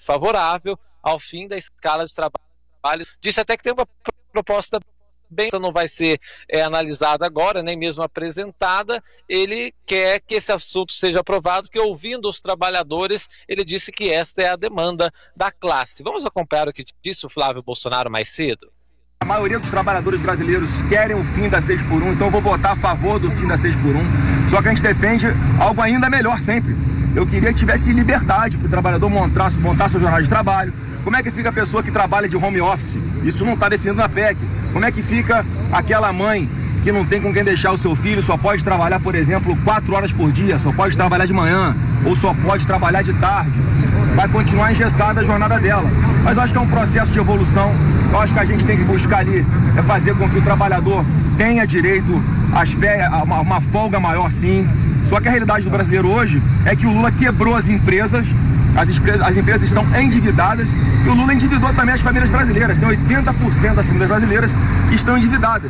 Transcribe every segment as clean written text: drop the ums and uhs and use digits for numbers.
favorável ao fim da escala de trabalho. Disse até que tem uma proposta bem, não vai ser analisada agora, nem mesmo apresentada. Ele quer que esse assunto seja aprovado, que ouvindo os trabalhadores, ele disse que esta é a demanda da classe. Vamos acompanhar o que disse o Flávio Bolsonaro mais cedo? A maioria dos trabalhadores brasileiros querem o fim da 6x1, então eu vou votar a favor do fim da 6x1. Só que a gente defende algo ainda melhor sempre. Eu queria que tivesse liberdade para o trabalhador montar sua jornada de trabalho. Como é que fica a pessoa que trabalha de home office? Isso não está definido na PEC. Como é que fica aquela mãe que não tem com quem deixar o seu filho, só pode trabalhar, por exemplo, 4 horas por dia, só pode trabalhar de manhã, ou só pode trabalhar de tarde? Vai continuar engessada a jornada dela. Mas eu acho que é um processo de evolução. Eu acho que a gente tem que buscar ali fazer com que o trabalhador tenha direito às férias, a uma folga maior, sim. Só que a realidade do brasileiro hoje é que o Lula quebrou as empresas. As empresas estão endividadas e o Lula endividou também as famílias brasileiras. Tem 80% das famílias brasileiras que estão endividadas.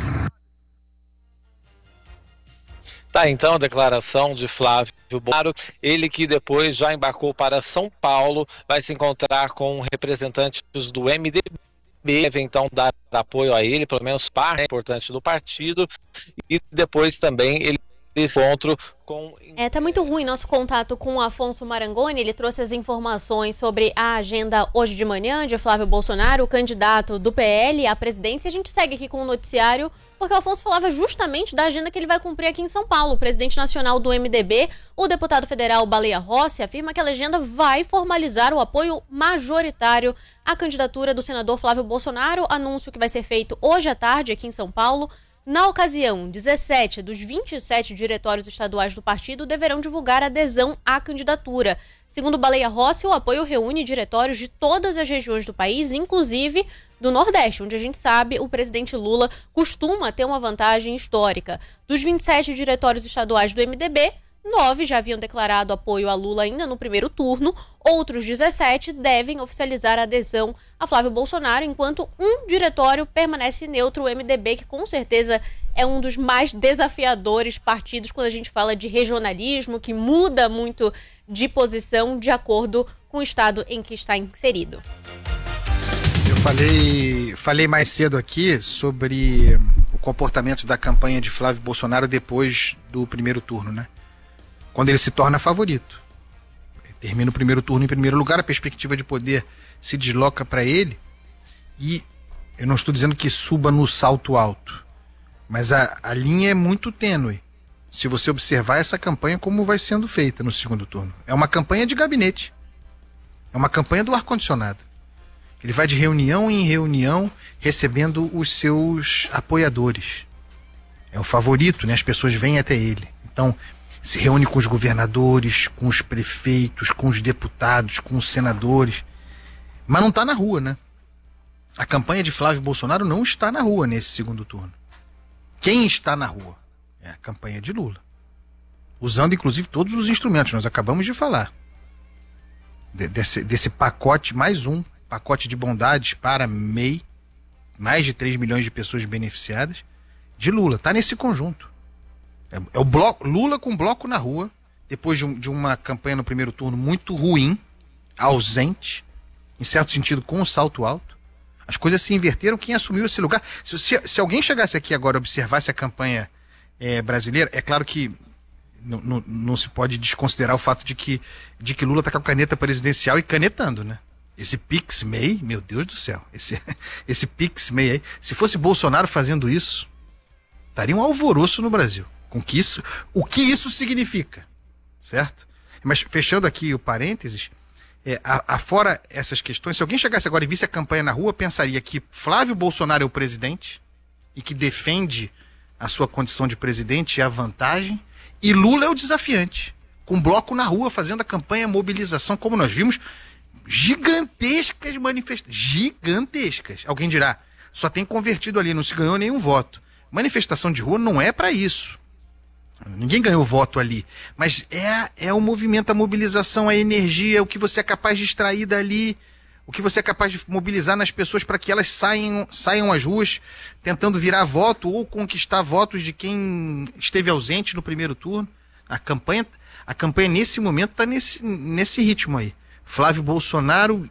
Tá, então a declaração de Flávio Bolsonaro, ele que depois já embarcou para São Paulo, vai se encontrar com representantes do MDB, deve então dar apoio a ele, pelo menos parte importante do partido, e depois também ele encontro com... Tá muito ruim nosso contato com o Afonso Marangoni. Ele trouxe as informações sobre a agenda hoje de manhã de Flávio Bolsonaro, o candidato do PL à presidência. A gente segue aqui com o noticiário, porque o Afonso falava justamente da agenda que ele vai cumprir aqui em São Paulo. O presidente nacional do MDB, o deputado federal Baleia Rossi, afirma que a legenda vai formalizar o apoio majoritário à candidatura do senador Flávio Bolsonaro, anúncio que vai ser feito hoje à tarde aqui em São Paulo. Na ocasião, 17 dos 27 diretórios estaduais do partido deverão divulgar adesão à candidatura. Segundo Baleia Rossi, o apoio reúne diretórios de todas as regiões do país, inclusive do Nordeste, onde a gente sabe o presidente Lula costuma ter uma vantagem histórica. Dos 27 diretórios estaduais do MDB, 9 já haviam declarado apoio a Lula ainda no primeiro turno, outros 17 devem oficializar a adesão a Flávio Bolsonaro, enquanto um diretório permanece neutro, o MDB, que com certeza é um dos mais desafiadores partidos quando a gente fala de regionalismo, que muda muito de posição de acordo com o estado em que está inserido. Eu falei mais cedo aqui sobre o comportamento da campanha de Flávio Bolsonaro depois do primeiro turno, né? Quando ele se torna favorito. Ele termina o primeiro turno em primeiro lugar, a perspectiva de poder se desloca para ele, e eu não estou dizendo que suba no salto alto, mas a linha é muito tênue. Se você observar essa campanha como vai sendo feita no segundo turno. É uma campanha de gabinete. É uma campanha do ar-condicionado. Ele vai de reunião em reunião recebendo os seus apoiadores. É o favorito, né? As pessoas vêm até ele. Então, se reúne com os governadores, com os prefeitos, com os deputados, com os senadores. Mas não está na rua, né? A campanha de Flávio Bolsonaro não está na rua nesse segundo turno. Quem está na rua? É a campanha de Lula. Usando, inclusive, todos os instrumentos. Nós acabamos de falar. Desse pacote, mais um pacote de bondades para MEI, mais de 3 milhões de pessoas beneficiadas, de Lula. Está nesse conjunto. É o bloco, Lula com bloco na rua, depois de uma campanha no primeiro turno muito ruim, ausente, em certo sentido com um salto alto. As coisas se inverteram. Quem assumiu esse lugar? Se alguém chegasse aqui agora e observasse a campanha brasileira, é claro que não se pode desconsiderar o fato de que Lula está com a caneta presidencial e canetando, né? Esse Pix-MEI, meu Deus do céu, esse Pix-MEI aí, se fosse Bolsonaro fazendo isso, estaria um alvoroço no Brasil. O que isso significa, certo? Mas fechando aqui o parênteses, afora essas questões, se alguém chegasse agora e visse a campanha na rua, pensaria que Flávio Bolsonaro é o presidente e que defende a sua condição de presidente e a vantagem, e Lula é o desafiante, com bloco na rua fazendo a campanha, a mobilização, como nós vimos, gigantescas manifestações, gigantescas. Alguém dirá, só tem convertido ali, não se ganhou nenhum voto. Manifestação de rua não é para isso. Ninguém ganhou voto ali, mas é o movimento, a mobilização, a energia, o que você é capaz de extrair dali, o que você é capaz de mobilizar nas pessoas para que elas saiam às ruas tentando virar voto ou conquistar votos de quem esteve ausente no primeiro turno. A campanha nesse momento está nesse ritmo aí. Flávio Bolsonaro